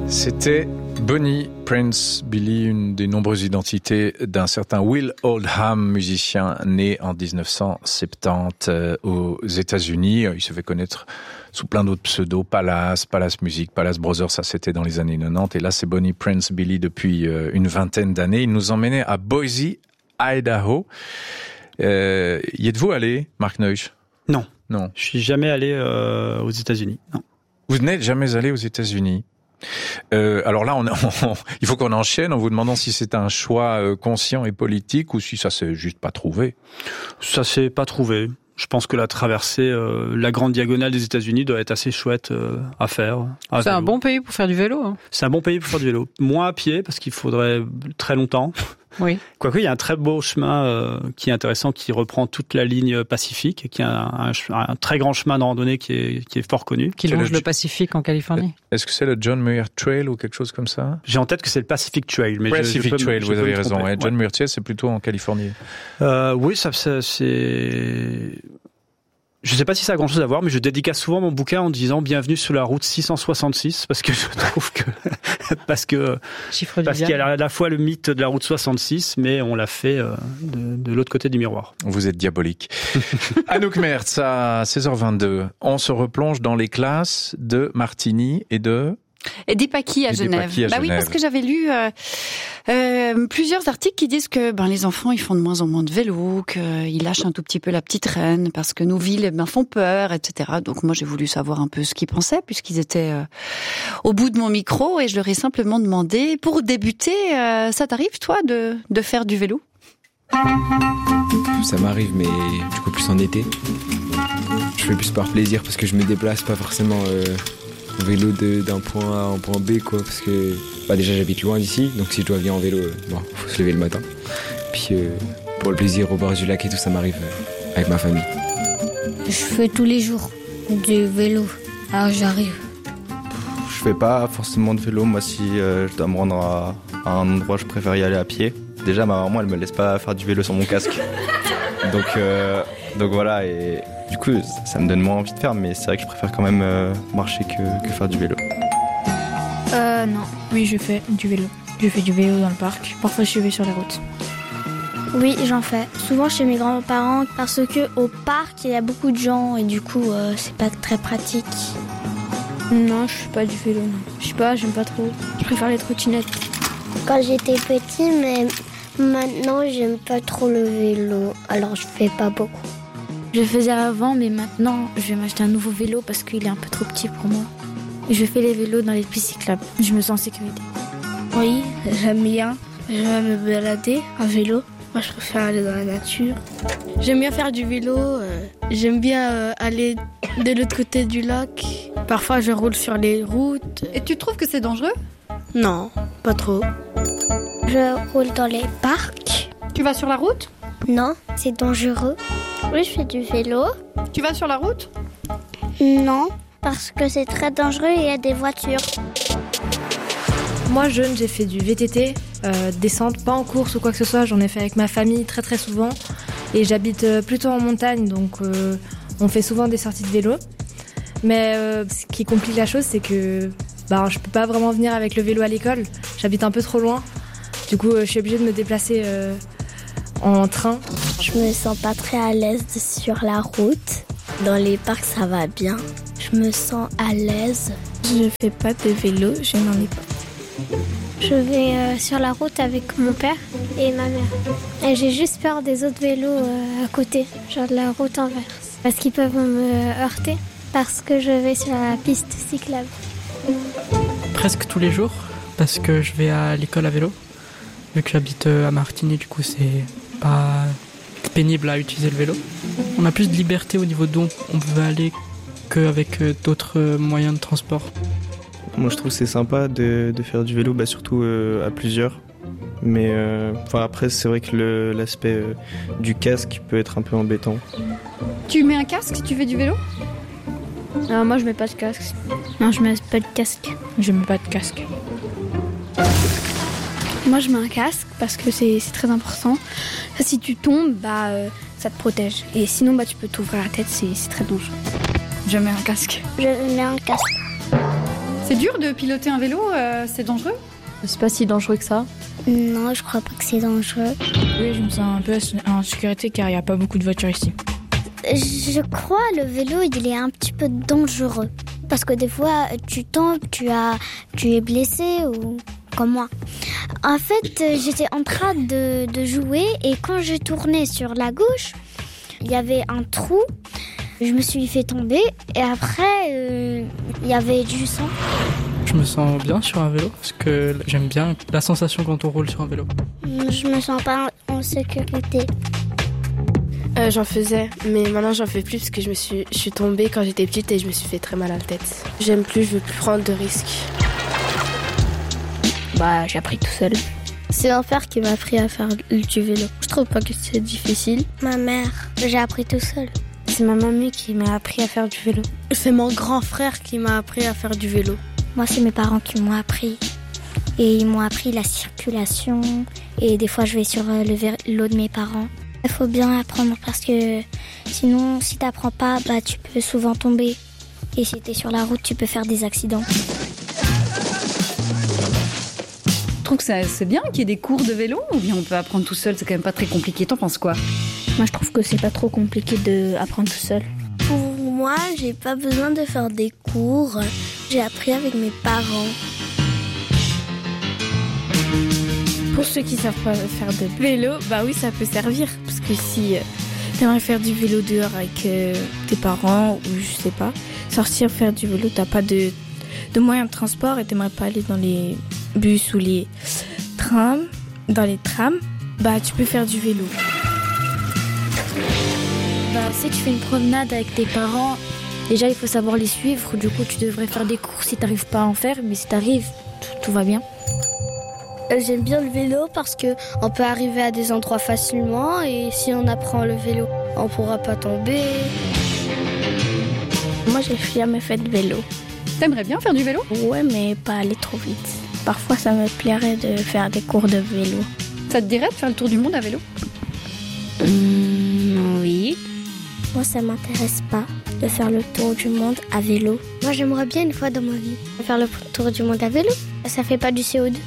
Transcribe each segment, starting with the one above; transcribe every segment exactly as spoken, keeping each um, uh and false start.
C'était Bonnie Prince Billy, une des nombreuses identités d'un certain Will Oldham, musicien né en dix-neuf cent soixante-dix euh, aux États-Unis. Il se fait connaître sous plein d'autres pseudos, Palace, Palace Music, Palace Brothers, ça c'était dans les années quatre-vingt-dix. Et là, c'est Bonnie Prince Billy depuis euh, une vingtaine d'années. Il nous emmenait à Boise, Idaho. Euh, y êtes-vous allé, Marc Neusch? Non. Non. Je suis jamais allé euh, aux États-Unis. Non. Vous n'êtes jamais allé aux États-Unis? Euh, alors là, on, on, il faut qu'on enchaîne en vous demandant si c'est un choix euh, conscient et politique ou si ça s'est juste pas trouvé. Ça s'est pas trouvé. Je pense que la traversée, euh, la grande diagonale des États-Unis doit être assez chouette euh, à faire. À c'est vélo. un bon pays pour faire du vélo. Hein. C'est un bon pays pour faire du vélo. Moins à pied parce qu'il faudrait très longtemps. Oui. Quoique, il y a un très beau chemin euh, qui est intéressant, qui reprend toute la ligne Pacifique, qui est un, un, un très grand chemin de randonnée qui est, qui est fort connu. Qui longe le... le Pacifique en Californie. Est-ce que c'est le John Muir Trail ou quelque chose comme ça? J'ai en tête que c'est le Pacific Trail. Mais Pacific je, je peux Trail, me, vous avez raison. Ouais. John ouais. Muir Trail, c'est plutôt en Californie. Euh, oui, ça, ça c'est... Je sais pas si ça a grand chose à voir, mais je dédicace souvent mon bouquin en disant bienvenue sur la route six cent soixante-six parce que je trouve que, parce que, Chiffre parce qu'il y a à la fois le mythe de la route soixante-six, mais on l'a fait de, de l'autre côté du miroir. Vous êtes diabolique. Anouk Mertz, à seize heures vingt-deux, on se replonge dans les classes de Martigny et de... Eddie Paqui à Genève. Paqui à bah Genève. Oui, parce que j'avais lu euh, euh, plusieurs articles qui disent que ben les enfants ils font de moins en moins de vélo, qu'ils lâchent un tout petit peu la petite reine parce que nos villes ben font peur, et cetera. Donc moi j'ai voulu savoir un peu ce qu'ils pensaient puisqu'ils étaient euh, au bout de mon micro et je leur ai simplement demandé pour débuter, euh, ça t'arrive toi de de faire du vélo? Ça m'arrive, mais du coup plus en été. Je fais plus par plaisir parce que je me déplace pas forcément. Euh... vélo de, d'un point A à un point B quoi, parce que bah déjà j'habite loin d'ici, donc si je dois venir en vélo, bon, faut se lever le matin. Puis euh, pour le plaisir au bord du lac et tout, ça m'arrive euh, avec ma famille. Je fais tous les jours du vélo, alors j'arrive. Je fais pas forcément de vélo, moi si euh, je dois me rendre à, à un endroit, je préfère y aller à pied. Déjà ma maman elle me laisse pas faire du vélo sur mon casque, donc, euh, donc voilà, et du coup ça me donne moins envie de faire, mais c'est vrai que je préfère quand même euh, marcher que, que faire du vélo. Euh non, oui je fais du vélo. Je fais du vélo dans le parc, parfois je vais sur les routes. Oui j'en fais, souvent chez mes grands-parents parce que au parc il y a beaucoup de gens et du coup euh, c'est pas très pratique. Non je fais pas du vélo, non. Je sais pas, j'aime pas trop, je préfère les trottinettes. Quand j'étais petit, mais maintenant j'aime pas trop le vélo, alors je fais pas beaucoup. Je faisais avant, mais maintenant, je vais m'acheter un nouveau vélo parce qu'il est un peu trop petit pour moi. Je fais les vélos dans les pistes cyclables. Je me sens en sécurité. Oui, j'aime bien. J'aime me balader à vélo. Moi, je préfère aller dans la nature. J'aime bien faire du vélo. Euh, j'aime bien euh, aller de l'autre côté du lac. Parfois, je roule sur les routes. Et tu trouves que c'est dangereux? Non, pas trop. Je roule dans les parcs. Tu vas sur la route? Non, c'est dangereux. Oui, je fais du vélo. Tu vas sur la route? Non, parce que c'est très dangereux et il y a des voitures. Moi, jeune, j'ai fait du V T T, euh, descente, pas en course ou quoi que ce soit. J'en ai fait avec ma famille très très souvent. Et j'habite euh, plutôt en montagne, donc euh, on fait souvent des sorties de vélo. Mais euh, ce qui complique la chose, c'est que bah, je peux pas vraiment venir avec le vélo à l'école. J'habite un peu trop loin. Du coup, euh, je suis obligée de me déplacer euh, en train. Je me sens pas très à l'aise sur la route. Dans les parcs, ça va bien. Je me sens à l'aise. Je fais pas de vélo, je n'en ai pas. Je vais euh, sur la route avec mon père et ma mère. Et j'ai juste peur des autres vélos euh, à côté, genre de la route inverse. Parce qu'ils peuvent me heurter, parce que je vais sur la piste cyclable. Presque tous les jours, parce que je vais à l'école à vélo. Vu que j'habite à Martigny, du coup c'est pas pénible à utiliser le vélo. On a plus de liberté au niveau d'où on veut aller qu'avec d'autres moyens de transport. Moi je trouve que c'est sympa de, de faire du vélo, bah, surtout euh, à plusieurs. Mais euh, après c'est vrai que le, l'aspect euh, du casque peut être un peu embêtant. Tu mets un casque si tu fais du vélo? Alors moi je mets pas de casque. Non, je mets pas de casque. Je mets pas de casque. Moi je mets un casque parce que c'est, c'est très important. Si tu tombes, bah, euh, ça te protège. Et sinon bah, tu peux t'ouvrir la tête, c'est, c'est très dangereux. Je mets un casque. Je mets un casque. C'est dur de piloter un vélo, euh, c'est dangereux ? C'est pas si dangereux que ça. Non, je crois pas que c'est dangereux. Oui, je me sens un peu en sécurité car il n'y a pas beaucoup de voitures ici. Je crois le vélo, il est un petit peu dangereux. Parce que des fois, tu tombes, tu, as, tu es blessé ou comme moi. En fait, j'étais en train de, de jouer et quand je tournais sur la gauche, il y avait un trou. Je me suis fait tomber et après, euh, il y avait du sang. Je me sens bien sur un vélo parce que j'aime bien la sensation quand on roule sur un vélo. Je me sens pas en sécurité. Euh, j'en faisais, mais maintenant j'en fais plus parce que je me suis, je suis tombée quand j'étais petite et je me suis fait très mal à la tête. J'aime plus, je veux plus prendre de risques. Bah, j'ai appris tout seul. C'est mon frère qui m'a appris à faire du vélo. Je trouve pas que c'est difficile. Ma mère, j'ai appris tout seul. C'est ma mamie qui m'a appris à faire du vélo. C'est mon grand frère qui m'a appris à faire du vélo. Moi, c'est mes parents qui m'ont appris. Et ils m'ont appris la circulation. Et des fois, je vais sur le vélo de mes parents. Il faut bien apprendre parce que sinon, si t'apprends pas, bah, tu peux souvent tomber. Et si t'es sur la route, tu peux faire des accidents. Je trouve que ça, c'est bien qu'il y ait des cours de vélo ou bien on peut apprendre tout seul, c'est quand même pas très compliqué. T'en penses quoi ? Moi, je trouve que c'est pas trop compliqué d'apprendre tout seul. Pour moi, j'ai pas besoin de faire des cours. J'ai appris avec mes parents. Pour ceux qui savent pas faire de vélo, bah oui, ça peut servir. Parce que si euh, t'aimerais faire du vélo dehors avec euh, tes parents ou je sais pas, sortir faire du vélo, t'as pas de, de moyens de transport et t'aimerais pas aller dans les bus ou les trams, dans les trams, bah tu peux faire du vélo. Bah, si tu fais une promenade avec tes parents, déjà il faut savoir les suivre. Du coup, tu devrais faire des cours si t'arrives pas à en faire, mais si t'arrives, tout, tout va bien. J'aime bien le vélo parce que on peut arriver à des endroits facilement et si on apprend le vélo, on pourra pas tomber. Moi, j'ai jamais fait de vélo. T'aimerais bien faire du vélo ? Ouais, mais pas aller trop vite. Parfois, ça me plairait de faire des cours de vélo. Ça te dirait de faire le tour du monde à vélo ? Mmh, oui. Moi, ça m'intéresse pas de faire le tour du monde à vélo. Moi, j'aimerais bien une fois dans ma vie faire le tour du monde à vélo. Ça fait pas du C O deux.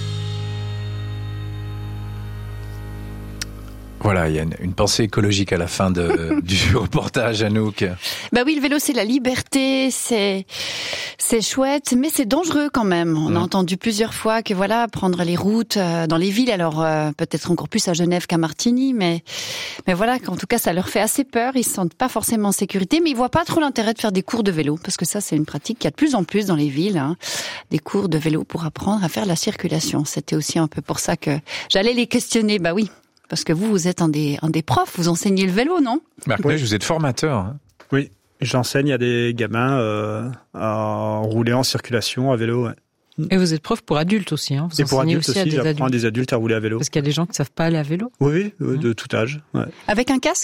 Voilà, il y a une, une pensée écologique à la fin de, du reportage, Anouk. Bah oui, le vélo, c'est la liberté, c'est c'est chouette, mais c'est dangereux quand même. On mmh. a entendu plusieurs fois que voilà, prendre les routes euh, dans les villes, alors euh, peut-être encore plus à Genève qu'à Martigny, mais mais voilà, qu'en tout cas, ça leur fait assez peur. Ils se sentent pas forcément en sécurité, mais ils voient pas trop l'intérêt de faire des cours de vélo, parce que ça, c'est une pratique qu'il y a de plus en plus dans les villes, hein, des cours de vélo pour apprendre à faire la circulation. C'était aussi un peu pour ça que j'allais les questionner. Bah oui. Parce que vous, vous êtes un des, un des profs, vous enseignez le vélo, non ? Marc, oui. Vous êtes formateur. Hein. Oui, j'enseigne à des gamins euh, à rouler en circulation à vélo. Ouais. Et vous êtes prof pour adultes aussi, hein ? Vous Et pour adultes aussi, aussi, j'apprends adultes. à des adultes à rouler à vélo. Parce qu'il y a des gens qui ne savent pas aller à vélo ? Oui, oui, de tout âge. Ouais. Avec un casque ?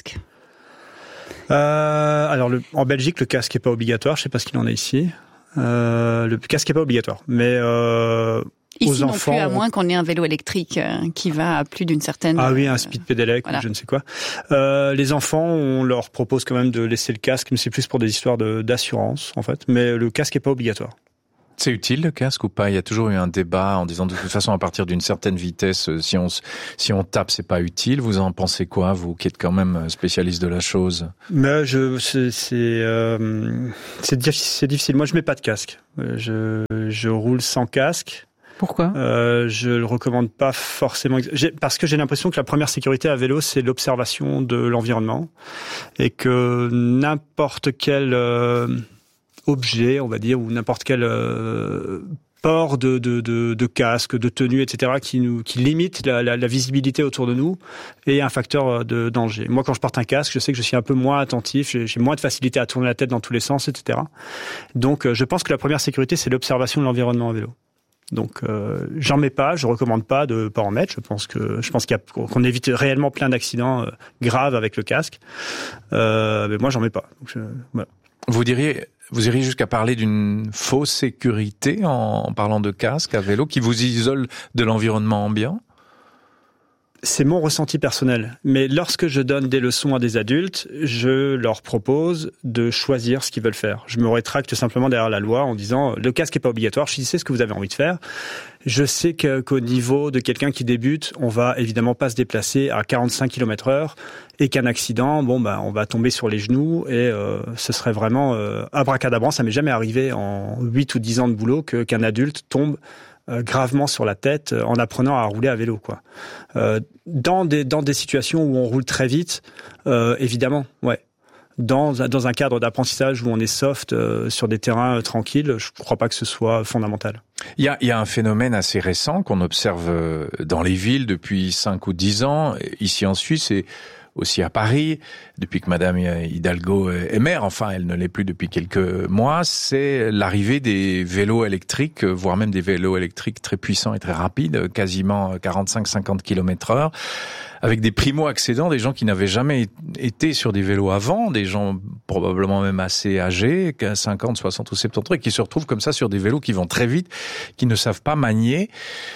euh, Alors, le, en Belgique, le casque n'est pas obligatoire. Je ne sais pas ce qu'il en est ici. Euh, le casque n'est pas obligatoire. Mais... Euh, Ici aux non enfants, plus, à on... moins qu'on ait un vélo électrique euh, qui va à plus d'une certaine... Ah oui, un speed pedelec voilà. ou je ne sais quoi. Euh, les enfants, on leur propose quand même de laisser le casque, mais c'est plus pour des histoires de, d'assurance, en fait. Mais le casque n'est pas obligatoire. C'est utile le casque ou pas ? Il y a toujours eu un débat en disant de toute façon à partir d'une certaine vitesse, si on si on tape, c'est pas utile. Vous en pensez quoi, vous qui êtes quand même spécialiste de la chose ? Mais je c'est c'est euh, c'est, c'est difficile. Moi, je mets pas de casque. Je je roule sans casque. Pourquoi ? euh, Je le recommande pas forcément, j'ai, parce que j'ai l'impression que la première sécurité à vélo, c'est l'observation de l'environnement et que n'importe quel euh, objet, on va dire, ou n'importe quel euh, port de, de, de, de casque, de tenue, et cetera, qui nous qui limite la, la, la visibilité autour de nous est un facteur de danger. Moi, quand je porte un casque, je sais que je suis un peu moins attentif, j'ai, j'ai moins de facilité à tourner la tête dans tous les sens, et cetera. Donc, je pense que la première sécurité, c'est l'observation de l'environnement à vélo. Donc, euh, j'en mets pas, je recommande pas de pas en mettre. Je pense que je pense qu'il y a, qu'on évite réellement plein d'accidents euh, graves avec le casque. Euh, mais moi, j'en mets pas. Donc, je, voilà. Vous diriez, vous iriez jusqu'à parler d'une fausse sécurité en, en parlant de casque à vélo qui vous isole de l'environnement ambiant ? c'est mon ressenti personnel. Mais lorsque je donne des leçons à des adultes, je leur propose de choisir ce qu'ils veulent faire. Je me rétracte simplement derrière la loi en disant le casque n'est pas obligatoire, je sais ce que vous avez envie de faire. Je sais que, qu'au niveau de quelqu'un qui débute, on va évidemment pas se déplacer à quarante-cinq kilomètres heure et qu'un accident, bon ben on va tomber sur les genoux et euh, ce serait vraiment euh, abracadabrant. Ça m'est jamais arrivé en huit ou dix ans de boulot que, qu'un adulte tombe Euh, gravement sur la tête euh, en apprenant à rouler à vélo, quoi. Euh, dans des dans des situations où on roule très vite, euh, évidemment, ouais. Dans dans un cadre d'apprentissage où on est soft euh, sur des terrains euh, tranquilles, je crois pas que ce soit fondamental. Il y a il y a un phénomène assez récent qu'on observe dans les villes depuis cinq ou dix ans, ici en Suisse et aussi à Paris, depuis que Madame Hidalgo est maire, enfin elle ne l'est plus depuis quelques mois, c'est l'arrivée des vélos électriques, voire même des vélos électriques très puissants et très rapides, quasiment quarante-cinq à cinquante kilomètres heure, avec des primo-accédants, des gens qui n'avaient jamais été sur des vélos avant, des gens probablement même assez âgés, cinquante, soixante ou soixante-dix ans, et qui se retrouvent comme ça sur des vélos qui vont très vite, qui ne savent pas manier.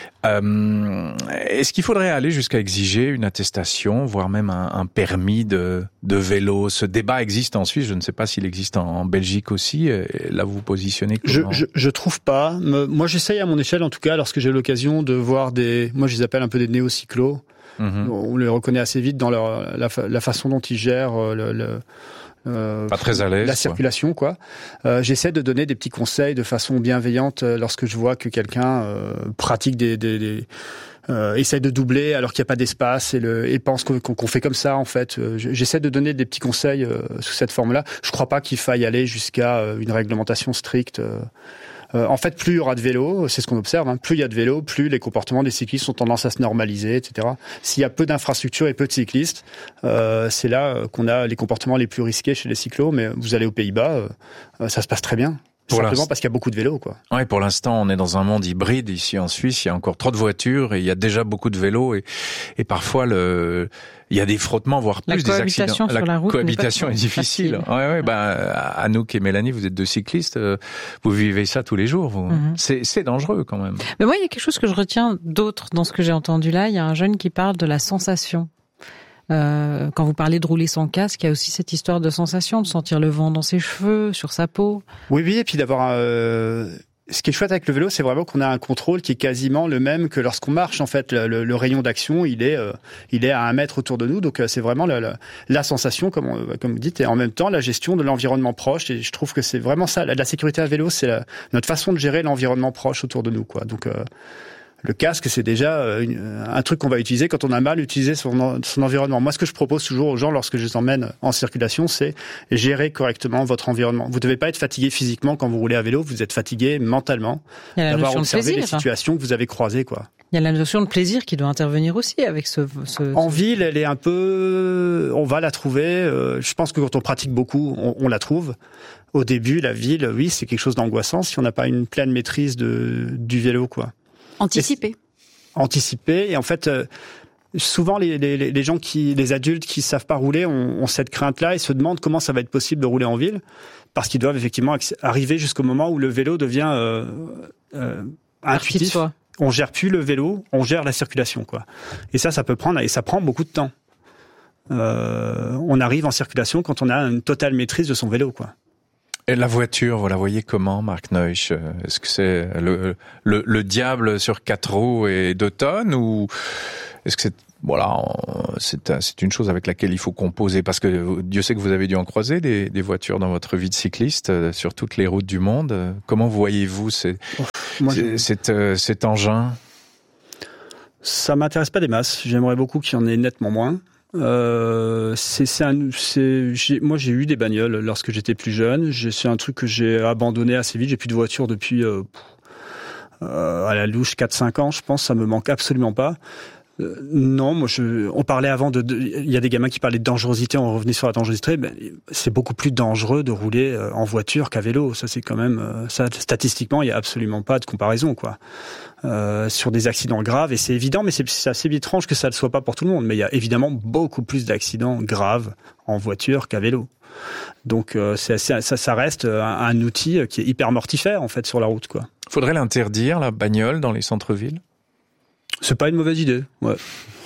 Euh, est-ce qu'il faudrait aller jusqu'à exiger une attestation, voire même un, un permis de, de vélo? Ce débat existe en Suisse, je ne sais pas s'il existe en, en Belgique aussi. Là, vous vous positionnez comment? Je, je, je trouve pas. Moi, j'essaye à mon échelle, en tout cas, lorsque j'ai l'occasion de voir des... Moi, je les appelle un peu des néocyclos. Mmh. On les reconnaît assez vite dans leur, la, la façon dont ils gèrent le... le Euh, pas très à l'aise, la circulation, quoi. quoi. Euh, j'essaie de donner des petits conseils de façon bienveillante lorsque je vois que quelqu'un euh, pratique des, des, des euh, essaie de doubler alors qu'il n'y a pas d'espace et, le, et pense qu'on, qu'on fait comme ça en fait. J'essaie de donner des petits conseils euh, sous cette forme-là. Je crois pas qu'il faille aller jusqu'à une réglementation stricte. Euh, Euh, en fait, plus il y aura de vélos, c'est ce qu'on observe, hein, plus il y a de vélos, plus les comportements des cyclistes ont tendance à se normaliser, et cetera. S'il y a peu d'infrastructures et peu de cyclistes, euh, c'est là qu'on a les comportements les plus risqués chez les cyclos. Mais vous allez aux Pays-Bas, euh, ça se passe très bien. Pour simplement parce qu'il y a beaucoup de vélos, quoi. Ouais, pour l'instant, on est dans un monde hybride. Ici, en Suisse, il y a encore trop de voitures et il y a déjà beaucoup de vélos et, et parfois le, il y a des frottements, voire plus des accidents. La, la cohabitation est difficile. Ouais, ouais, ben, Anouk et Mélanie, vous êtes deux cyclistes. Vous vivez ça tous les jours, vous. Mm-hmm. C'est, c'est dangereux, quand même. Mais moi, il y a quelque chose que je retiens d'autre dans ce que j'ai entendu là. Il y a un jeune qui parle de la sensation. Euh, quand vous parlez de rouler sans casque, il y a aussi cette histoire de sensation, de sentir le vent dans ses cheveux, sur sa peau. Oui, oui, et puis d'avoir... Euh... Ce qui est chouette avec le vélo, c'est vraiment qu'on a un contrôle qui est quasiment le même que lorsqu'on marche. En fait, le, le, le rayon d'action, il est, euh, il est à un mètre autour de nous. Donc, euh, c'est vraiment la, la, la sensation, comme, on, comme vous dites, et en même temps la gestion de l'environnement proche. Et je trouve que c'est vraiment ça. La, la sécurité à vélo, c'est la, notre façon de gérer l'environnement proche autour de nous, quoi. Donc, euh, le casque, c'est déjà une, un truc qu'on va utiliser quand on a mal utilisé son, son environnement. Moi, ce que je propose toujours aux gens lorsque je les emmène en circulation, c'est gérer correctement votre environnement. Vous ne devez pas être fatigué physiquement quand vous roulez à vélo, vous êtes fatigué mentalement d'avoir observé les situations que vous avez croisées, quoi. Il y a la notion de plaisir qui doit intervenir aussi avec ce... ce en ville, elle est un peu... On va la trouver. Euh, je pense que quand on pratique beaucoup, on, on la trouve. Au début, la ville, oui, c'est quelque chose d'angoissant si on n'a pas une pleine maîtrise de, du vélo, quoi. Anticiper. Anticiper. Et en fait, euh, souvent, les, les, les gens qui, les adultes qui savent pas rouler ont, ont cette crainte-là et se demandent comment ça va être possible de rouler en ville, parce qu'ils doivent effectivement arriver jusqu'au moment où le vélo devient euh, euh, intuitif. On gère plus le vélo, on gère la circulation, quoi. Et ça, ça peut prendre, et ça prend beaucoup de temps. Euh, on arrive en circulation quand on a une totale maîtrise de son vélo, quoi. Et la voiture, vous la voyez comment, Marc Neusch? Est-ce que c'est le, le, le diable sur quatre roues et deux tonnes, ou est-ce que c'est, voilà, c'est, c'est une chose avec laquelle il faut composer? Parce que Dieu sait que vous avez dû en croiser des, des voitures dans votre vie de cycliste sur toutes les routes du monde. Comment voyez-vous ces, Moi, ces, je... cet, cet engin? Ça m'intéresse pas des masses. J'aimerais beaucoup qu'il y en ait nettement moins. Euh, c'est, c'est un, c'est, j'ai, moi j'ai eu des bagnoles lorsque j'étais plus jeune. J'ai, c'est un truc que j'ai abandonné assez vite. J'ai plus de voiture depuis euh, euh, à la louche quatre cinq ans, je pense. Ça me manque absolument pas. Euh, non, moi je, on parlait avant de, de, il y a des gamins qui parlaient de dangerosité, on revenait sur la dangerosité. Ben, c'est beaucoup plus dangereux de rouler en voiture qu'à vélo. Ça c'est quand même, ça statistiquement il y a absolument pas de comparaison, quoi. Euh, sur des accidents graves, et c'est évident, mais c'est, c'est assez étrange que ça ne soit pas pour tout le monde. Mais il y a évidemment beaucoup plus d'accidents graves en voiture qu'à vélo. Donc euh, c'est assez, ça, ça reste un, un outil qui est hyper mortifère en fait sur la route, quoi. Faudrait l'interdire, la bagnole, dans les centres-villes? C'est pas une mauvaise idée, ouais.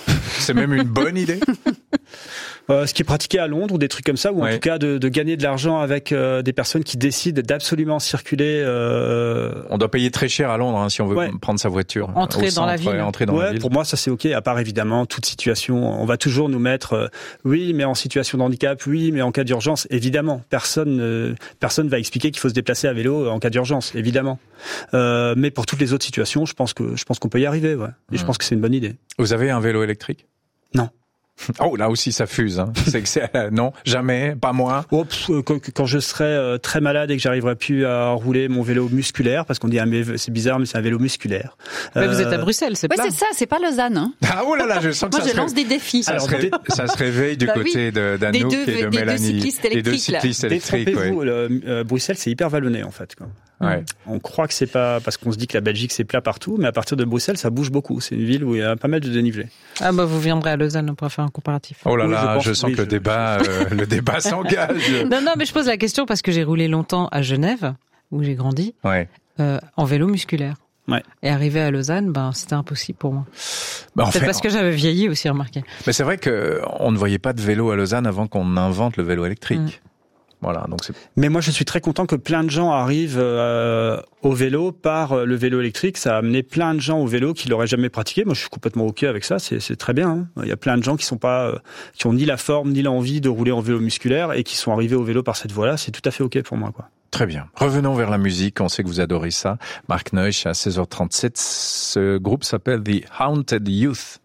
c'est même une bonne idée. Euh, ce qui est pratiqué à Londres ou des trucs comme ça, ou ouais. en tout cas de, de gagner de l'argent avec euh, des personnes qui décident d'absolument circuler. Euh... On doit payer très cher à Londres hein, si on veut ouais. prendre sa voiture. Entrer dans la ville. Ouais, entrer dans ouais, la ville. Pour moi, ça c'est ok. À part évidemment toute situation, on va toujours nous mettre euh, oui, mais en situation de handicap, oui, mais en cas d'urgence, évidemment. Personne, euh, personne va expliquer qu'il faut se déplacer à vélo en cas d'urgence, évidemment. Euh, mais pour toutes les autres situations, je pense que je pense qu'on peut y arriver. Ouais. Et mmh. je pense que c'est une bonne idée. Vous avez un vélo électrique ? Non. Oh, là aussi ça fuse. Hein. C'est que c'est euh, non, jamais, pas moi. Oh, pff, quand, quand je serai euh, très malade et que j'arriverai plus à rouler mon vélo musculaire, parce qu'on dit ah, mais c'est bizarre, mais c'est un vélo musculaire. Mais euh... vous êtes à Bruxelles, c'est ouais, plat. c'est ça, c'est pas Lausanne. Hein. Ah oh là là, je sens que moi ça je se lance ré... des défis. Ça, Alors, se, ré... ça se réveille du bah côté oui. de d'Anouk deux, et de des Mélanie. Deux cyclistes électriques, les deux cyclistes là. électriques. Détrompez-vous, ouais. le, euh, Bruxelles, c'est hyper vallonné en fait. Quoi. Ouais. On croit que c'est pas parce qu'on se dit que la Belgique c'est plat partout, mais à partir de Bruxelles, ça bouge beaucoup. C'est une ville où il y a pas mal de dénivelé. Ah bah vous viendrez à Lausanne pour faire un comparatif. Oh là là, oui, je, je sens oui, que je... le débat, euh, le débat s'engage. Non non, mais je pose la question parce que j'ai roulé longtemps à Genève où j'ai grandi, ouais. euh, en vélo musculaire. Ouais. Et arriver à Lausanne, ben c'était impossible pour moi. Bah, en Peut-être fait, parce que j'avais vieilli aussi, remarqué. Mais c'est vrai que on ne voyait pas de vélo à Lausanne avant qu'on invente le vélo électrique. Mm. Voilà, donc c'est... Mais moi, je suis très content que plein de gens arrivent euh, au vélo par le vélo électrique. Ça a amené plein de gens au vélo qui l'auraient jamais pratiqué. Moi, je suis complètement ok avec ça. C'est, c'est très bien. Hein. Il y a plein de gens qui sont pas, euh, qui ont ni la forme ni l'envie de rouler en vélo musculaire et qui sont arrivés au vélo par cette voie-là. C'est tout à fait ok pour moi, quoi. Très bien. Revenons vers la musique. On sait que vous adorez ça. Marc Neusch à seize heures trente-sept. Ce groupe s'appelle The Haunted Youth.